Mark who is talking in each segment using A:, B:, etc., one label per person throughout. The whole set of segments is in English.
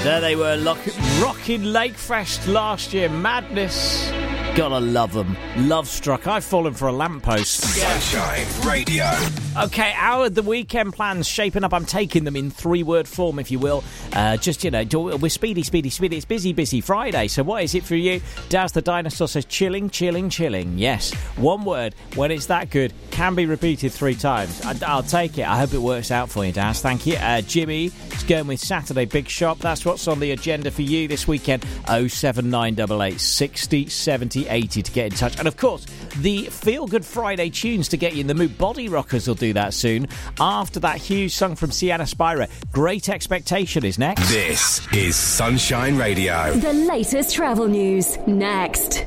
A: There they were, rocking Lakefest last year. Madness. Gotta love them. Love Struck. I've fallen for a lamppost.
B: Sunshine Radio.
A: Okay, how are the weekend plans shaping up? I'm taking them in 3-word form, if you will. We're speedy. It's busy Friday. So what is it for you? Daz the Dinosaur says chilling. Yes, one word, when it's that good, can be repeated 3 times. I'll take it. I hope it works out for you, Daz. Thank you. Jimmy is going with Saturday Big Shop. That's what's on the agenda for you this weekend. 07988 60 70 80 to get in touch. And of course, the Feel Good Friday tunes to get you in the mood. Body Rockers will do that soon. After that huge song from Sienna Spira, Great Expectation is next.
B: This is Sunshine Radio.
C: The latest travel news next.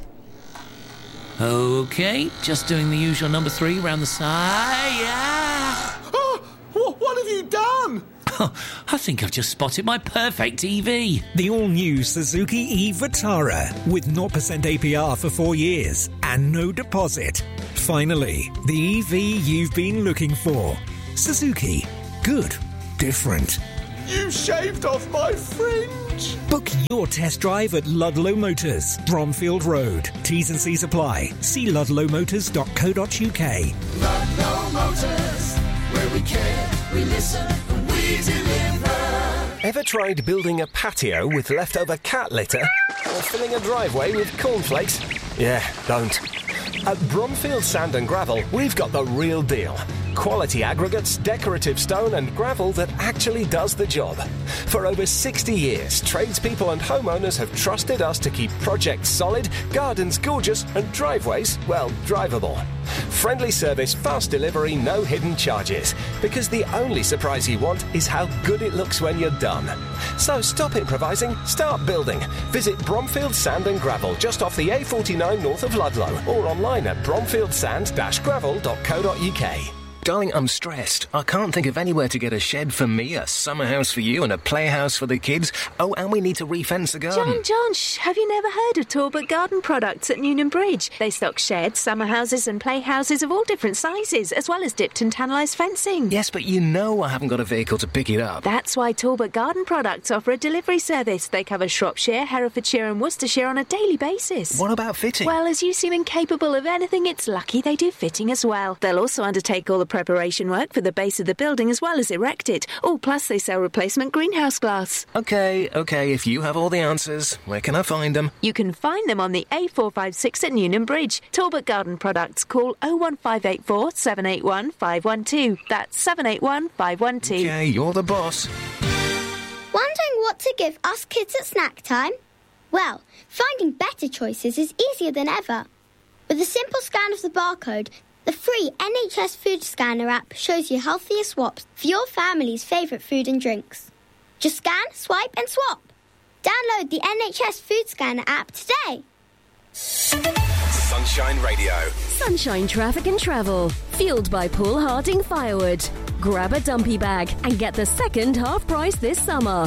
D: Okay, just doing the usual number 3 round the side. Yeah.
E: Oh, what have you done?
D: I think I've just spotted my perfect EV.
F: The all-new Suzuki e-Vitara with 0% APR for 4 years and no deposit. Finally, the EV you've been looking for. Suzuki. Good. Different.
E: You shaved off my fringe.
F: Book your test drive at Ludlow Motors, Bromfield Road. T's and C's apply. See ludlowmotors.co.uk.
G: Ludlow Motors, where we care, we listen, and we deliver.
H: Ever tried building a patio with leftover cat litter? Or filling a driveway with cornflakes? Yeah, don't. At Bromfield Sand and Gravel, we've got the real deal. Quality aggregates, decorative stone and gravel that actually does the job. For over 60 years, tradespeople and homeowners have trusted us to keep projects solid, gardens gorgeous and driveways, well, drivable. Friendly service, fast delivery, no hidden charges. Because the only surprise you want is how good it looks when you're done. So stop improvising, start building. Visit Bromfield Sand and Gravel just off the A49 north of Ludlow or online at bromfieldsand-gravel.co.uk.
I: Darling, I'm stressed. I can't think of anywhere to get a shed for me, a summer house for you, and a playhouse for the kids. Oh, and we need to re-fence the garden.
J: John, have you never heard of Talbot Garden Products at Newnham Bridge? They stock sheds, summer houses and playhouses of all different sizes, as well as dipped and tannalised fencing.
I: Yes, but you know I haven't got a vehicle to pick it up.
J: That's why Talbot Garden Products offer a delivery service. They cover Shropshire, Herefordshire and Worcestershire on a daily basis.
I: What about fitting?
J: Well, as you seem incapable of anything, it's lucky they do fitting as well. They'll also undertake all the preparation work for the base of the building as well as erect it. Oh, plus they sell replacement greenhouse glass.
I: OK, if you have all the answers, where can I find them?
J: You can find them on the A456 at Newnham Bridge. Talbot Garden Products. Call 01584 781 512. That's 781 512.
I: OK, you're the boss.
K: Wondering what to give us kids at snack time? Well, finding better choices is easier than ever. With a simple scan of the barcode, the free NHS Food Scanner app shows you healthier swaps for your family's favourite food and drinks. Just scan, swipe and swap. Download the NHS Food Scanner app today.
B: Sunshine Radio.
C: Sunshine Traffic and Travel. Fueled by Paul Harding Firewood. Grab a dumpy bag and get the second half price this summer.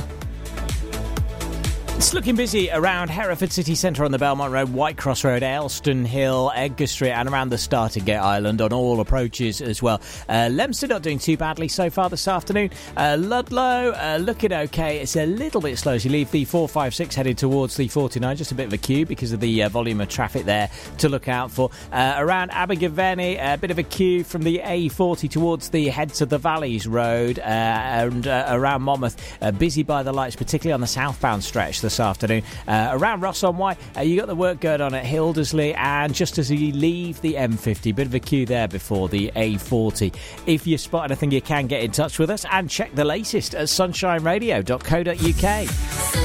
A: It's looking busy around Hereford City Centre on the Belmont Road, Whitecross Road, Ayleston Hill, Edgar Street and around the Starting Gate Island on all approaches as well. Leominster not doing too badly so far this afternoon. Ludlow looking okay. It's a little bit slow as you leave the 456 headed towards the 49. Just a bit of a queue because of the volume of traffic there to look out for. Around Abergavenny, a bit of a queue from the A40 towards the Heads of the Valleys Road and around Monmouth. Busy by the lights, particularly on the southbound stretch this afternoon. Around Ross-on-Wye, you got the work going on at Hildersley, and just as you leave the M50, bit of a queue there before the A40. If you spot anything, you can get in touch with us and check the latest at sunshineradio.co.uk.